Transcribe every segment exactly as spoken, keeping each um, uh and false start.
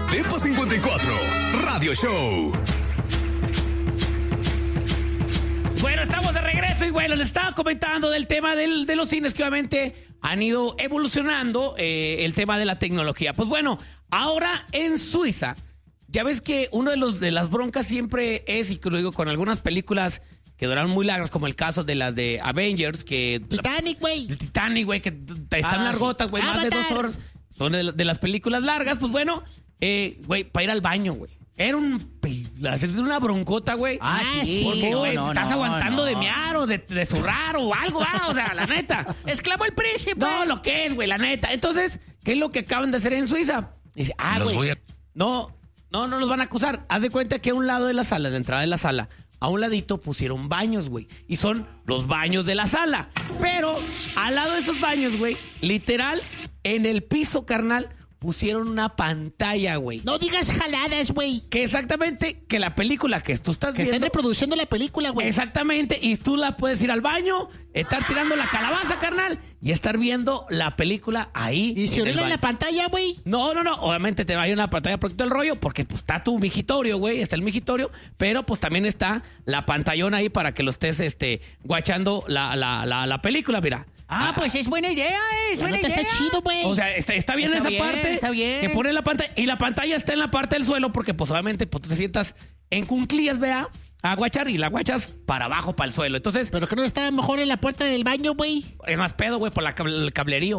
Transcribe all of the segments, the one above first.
Depa cincuenta y cuatro, Radio Show. Bueno, estamos de regreso y bueno, les estaba comentando del tema del, de los cines que obviamente han ido evolucionando eh, el tema de la tecnología. Pues bueno, ahora en Suiza, ya ves que uno de los de las broncas siempre es, y que lo digo con algunas películas que duraron muy largas, como el caso de las de Avengers, que... Titanic, güey. El Titanic, güey, que t- están Ah, largotas, güey, sí. más de dos Avatar. horas. Son de, de las películas largas, pues bueno, eh, güey, para ir al baño, güey. Era un... pe- hacer una broncota, güey. Ah, sí. Porque, No, güey, no, estás no, aguantando no. de mear o de, de zurrar o algo, ah, o sea, la neta. Exclamó el príncipe. No, lo que es, güey, la neta. Entonces, ¿qué es lo que acaban de hacer en Suiza? Dice, ah, Los güey, voy a- no, no, no los van a acusar. Haz de cuenta que a un lado de la sala, de la entrada de la sala, a un ladito pusieron baños, güey. Y son los baños de la sala. Pero al lado de esos baños, güey, literal, en el piso, carnal, pusieron una pantalla, güey. No digas jaladas, güey. Que exactamente, que la película que tú estás Que están viendo... reproduciendo la película, güey. Exactamente, y tú la puedes ir al baño, estar tirando la calabaza, carnal, y estar viendo la película ahí. ¿Y se en el orina en la baño. pantalla, güey? No, no, no, obviamente te va a ir una pantalla por todo el rollo, porque pues está tu migitorio, güey, está el migitorio, pero pues también está la pantallona ahí para que lo estés, este, guachando la, la, la, la película, mira. Ah, pues es buena idea, es La buena neta idea. está chido, güey. O sea, está, está bien Está esa bien, parte. está bien. Que pone la pantalla. Y la pantalla está en la parte del suelo porque, pues, obviamente, pues, tú te sientas en cunclillas, vea, a guachar y la guachas para abajo, para el suelo. Entonces, ¿Pero que no estaba mejor en la puerta del baño, güey? es más pedo, güey, por la cable- el cablerío.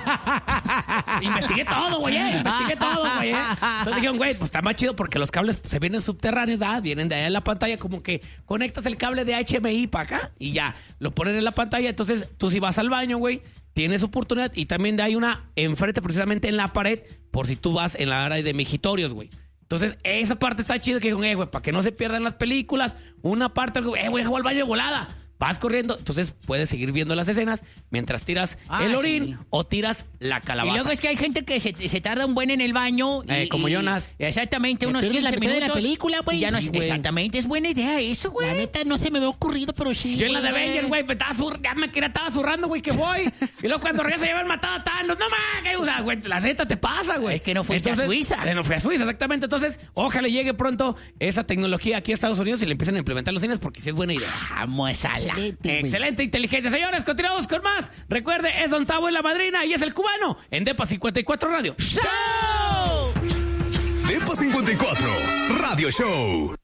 Investigué todo, güey, eh, investigué todo, güey. eh. Entonces dijeron, güey, pues está más chido porque los cables se vienen subterráneos, ¿verdad? Vienen de allá en la pantalla, como que conectas el cable de H M I para acá y ya, lo ponen en la pantalla. Entonces, tú si vas al baño, güey, tienes oportunidad y también hay una enfrente, precisamente en la pared, por si tú vas en la área de migitorios, güey. Entonces, esa parte está chida que dijeron, eh, güey, para que no se pierdan las películas, una parte, algo, eh, güey, deja al baño de volada. Vas corriendo, entonces puedes seguir viendo las escenas mientras tiras Ah, el orín sí. o tiras la Y calabaza. luego es que hay gente que se, se tarda un buen en el baño. y- Eh, como y- Jonas. Exactamente, Me unos pierdes la quince mitad de la minutos. película, güey. y ya no Sí, sé- güey. exactamente, es buena idea eso, güey. La neta no se me había ocurrido, pero sí. Yo en la de güey. Avengers, güey, me estaba zur- ya me quería, estaba zurrando, güey, que voy. Y luego cuando regresa ya me han matado a Thanos. No más, que ayuda, güey. La neta te pasa, güey. Es que no fuiste a Suiza. eh, No fui a Suiza, exactamente. Entonces, ojalá llegue pronto esa tecnología aquí a Estados Unidos y le empiecen a implementar los cines porque sí es buena idea. Vamos a la... Excelente, güey. Excelente inteligencia. Señores, continuamos con más. Recuerde, es Don Tavo y la madrina y es el cubano en Depa cincuenta y cuatro Radio. ¡Show! Depa cincuenta y cuatro, Radio Show.